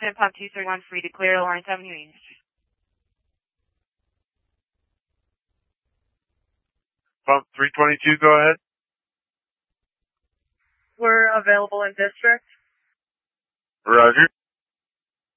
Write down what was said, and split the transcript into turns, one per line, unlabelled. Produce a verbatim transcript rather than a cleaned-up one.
Ten pump two three one free to clear Lawrence Avenue East.
Pump three twenty-two, go ahead.
We're available in district.
Roger.